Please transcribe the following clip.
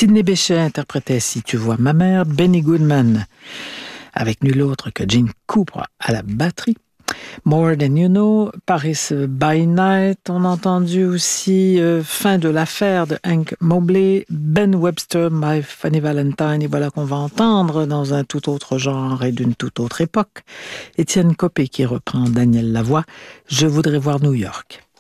Sidney Bechet interprétait Si tu vois ma mère, Benny Goodman, avec nul autre que Gene Cooper à la batterie. More Than You Know, Paris by Night, on a entendu aussi Fin de l'affaire de Hank Mobley, Ben Webster, My Funny Valentine, et voilà qu'on va entendre dans un tout autre genre et d'une toute autre époque, Étienne Copé qui reprend Daniel Lavoie, Je voudrais voir New York.